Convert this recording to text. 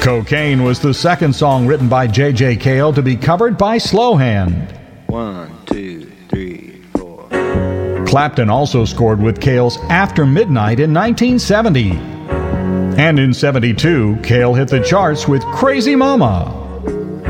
Cocaine was the second song written by J.J. Cale to be covered by Slowhand. 1, 2, 3, 4. Clapton also scored with Cale's After Midnight in 1970. And in 72, Cale hit the charts with Crazy Mama.